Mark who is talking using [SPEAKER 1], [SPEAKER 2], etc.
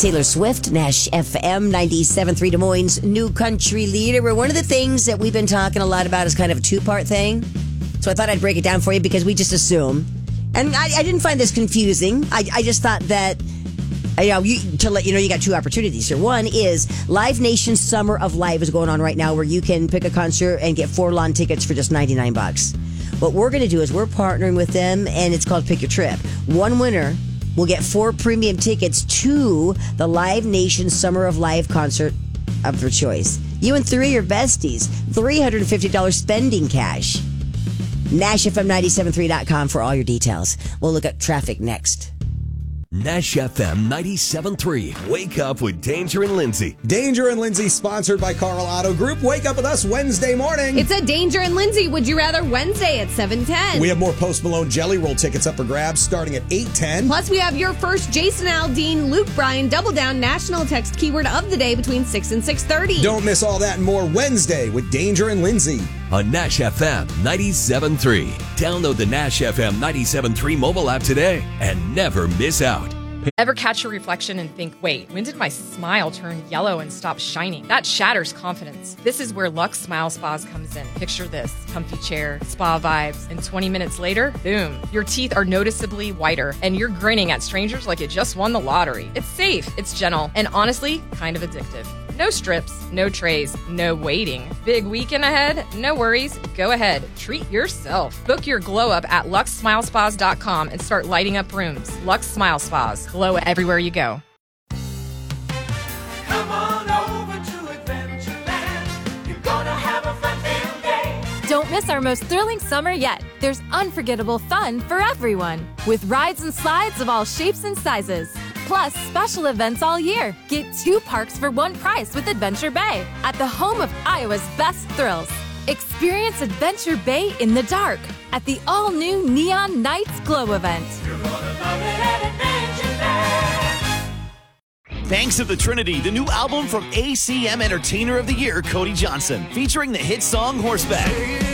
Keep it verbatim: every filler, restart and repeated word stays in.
[SPEAKER 1] Taylor Swift, Nash F M ninety-seven point three, Des Moines' new country leader. Where one of the things that we've been talking a lot about is kind of a two-part thing. So I thought I'd break it down for you because we just assume. And I, I didn't find this confusing. I, I just thought that, you know, you, to let you know, you got two opportunities here. One is Live Nation Summer of Live is going on right now, where you can pick a concert and get four lawn tickets for just ninety-nine bucks. What we're going to do is we're partnering with them, and it's called Pick Your Trip. One winner will get four premium tickets to the Live Nation Summer of Live concert of their choice. You and three are besties. three hundred fifty dollars spending cash. Nash F M nine seven three dot com for all your details. We'll look at traffic next.
[SPEAKER 2] Nash F M ninety-seven point three. Wake up with Danger and Lindsay.
[SPEAKER 3] Danger and Lindsay, sponsored by Carl Auto Group. Wake up with us Wednesday morning.
[SPEAKER 4] It's a Danger and Lindsay Would You Rather Wednesday at seven ten.
[SPEAKER 3] We have more Post Malone Jelly Roll tickets up for grabs starting at eight ten.
[SPEAKER 4] Plus, we have your first Jason Aldean, Luke Bryan, Double Down national text keyword of the day between six and six thirty.
[SPEAKER 3] Don't miss all that and more Wednesday with Danger and Lindsay
[SPEAKER 2] on Nash F M ninety-seven point three. Download the Nash F M ninety-seven point three mobile app today and never miss out.
[SPEAKER 5] Ever catch your reflection and think, wait, when did my smile turn yellow and stop shining? That shatters confidence. This is where Lux Smile Spas comes in. Picture this: comfy chair, spa vibes, and twenty minutes later, boom, your teeth are noticeably whiter and you're grinning at strangers like you just won the lottery. It's safe, it's gentle, and honestly, kind of addictive. No strips, no trays, no waiting. Big weekend ahead? No worries. Go ahead. Treat yourself. Book your glow up at lux smile spas dot com and start lighting up rooms. Lux Smile Spas. Glow everywhere you go.
[SPEAKER 6] Come on over to Adventureland. You're gonna have a fun-filled day.
[SPEAKER 7] Don't miss our most thrilling summer yet. There's unforgettable fun for everyone, with rides and slides of all shapes and sizes. Plus, special events all year. Get two parks for one price with Adventure Bay, at the home of Iowa's best thrills. Experience Adventure Bay in the dark at the all-new Neon Nights Glow event.
[SPEAKER 6] You're gonna love it at Adventureland.
[SPEAKER 8] Banks of the Trinity, the new album from A C M Entertainer of the Year, Cody Johnson, featuring the hit song Horseback.